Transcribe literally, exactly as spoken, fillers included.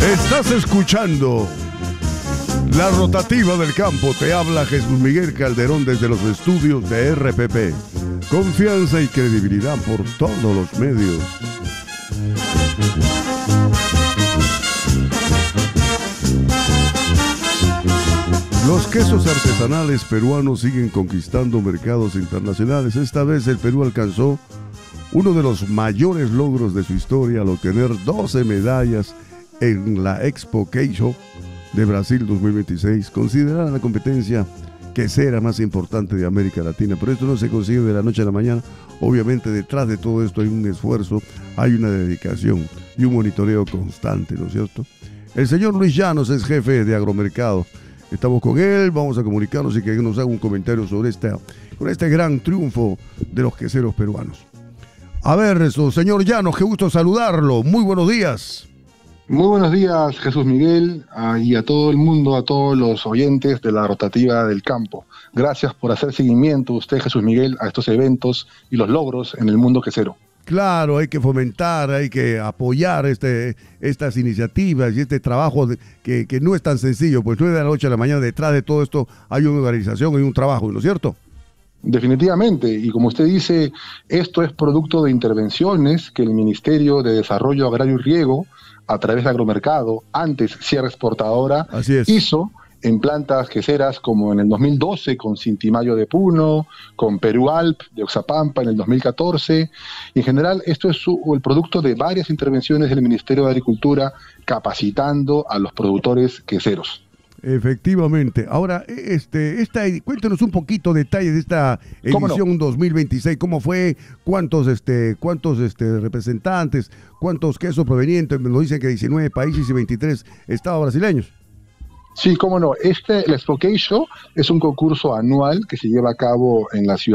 Estás escuchando La Rotativa del Campo. Te habla Jesús Miguel Calderón desde los estudios de R P P. Confianza y credibilidad por todos los medios. Los quesos artesanales peruanos siguen conquistando mercados internacionales. Esta vez el Perú alcanzó uno de los mayores logros de su historia al obtener doce medallas en la Expo Queijo de Brasil dos mil veintiséis, considerada la competencia quesera más importante de América Latina. Pero esto no se consigue de la noche a la mañana. Obviamente detrás de todo esto hay un esfuerzo, hay una dedicación y un monitoreo constante, ¿no es cierto? El señor Luis Llanos es jefe de Agromercado. Estamos con él, vamos a comunicarnos y que nos haga un comentario sobre este, sobre este gran triunfo de los queseros peruanos. A ver, eso, señor Llanos, qué gusto saludarlo. Muy buenos días. Muy buenos días, Jesús Miguel, uh, y a todo el mundo, a todos los oyentes de La Rotativa del Campo. Gracias por hacer seguimiento, usted, Jesús Miguel, a estos eventos y los logros en el mundo quesero. Claro, hay que fomentar, hay que apoyar este, estas iniciativas y este trabajo de, que, que no es tan sencillo, pues no es de la noche a la mañana. Detrás de todo esto hay una organización, hay un trabajo, ¿no es cierto? Definitivamente, y como usted dice, esto es producto de intervenciones que el Ministerio de Desarrollo Agrario y Riego, a través de Agromercado, antes Sierra Exportadora, Así es. hizo en plantas queseras como en el dos mil doce con Cintimayo de Puno, con Perú Alp de Oxapampa en el dos mil catorce. Y en general esto es su, el producto de varias intervenciones del Ministerio de Agricultura capacitando a los productores queseros. Efectivamente. Ahora, este, esta, cuéntenos un poquito detalles de esta edición no? dos mil veintiséis. ¿Cómo fue? ¿Cuántos, este, cuántos este, representantes? ¿Cuántos quesos provenientes? Nos dicen que diecinueve países y veintitrés estados brasileños. Sí, cómo no. Este, el Expo Queijo es un concurso anual que se lleva a cabo en la ciudad